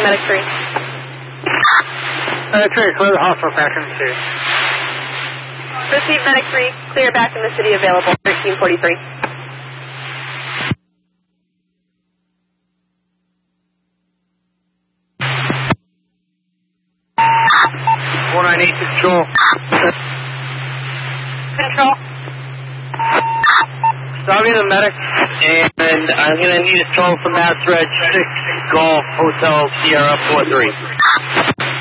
Medic 3. Medic 3, clear the hospital section 2. Receive Medic 3, clear back in the city available, 1343. 498 control. Control. Stop me the medic, and I'm going to need a toll from Mass Reg 6 Golf Hotel Sierra 43.